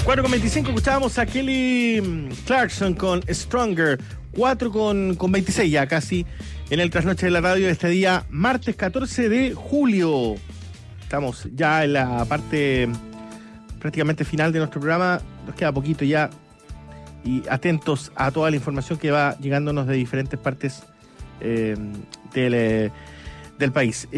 4:25 escuchábamos a Kelly Clarkson con Stronger. 4:26 ya casi en el trasnoche de la radio de este día, martes 14 de julio. Estamos ya en la parte prácticamente final de nuestro programa. Nos queda poquito ya. Y atentos a toda la información que va llegándonos de diferentes partes del país.